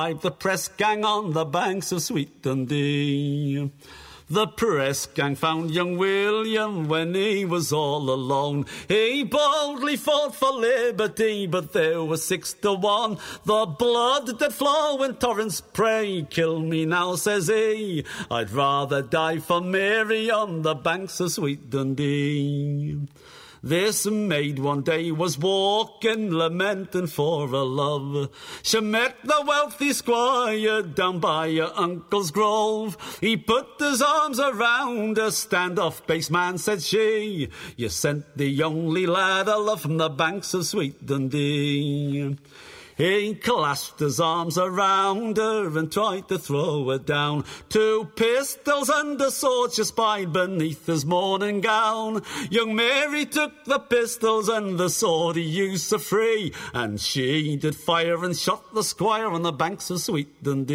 The press gang on the banks of Sweet Dundee. The press gang found young William when he was all alone. He boldly fought for liberty, but there was 6-1. The blood did flow in torrents, pray kill me now, says he. I'd rather die for Mary on the banks of Sweet Dundee. This maid one day was walking, lamenting for her love. She met the wealthy squire down by her uncle's grove. He put his arms around her. "Stand off, base man," said she. "You sent the only lad I love from the banks of Sweet Dundee." He clasped his arms around her and tried to throw her down. 2 pistols and a sword she spied beneath his morning gown. Young Mary took the pistols and the sword he used so free, and she did fire and shot the squire on the banks of Sweet Dundee.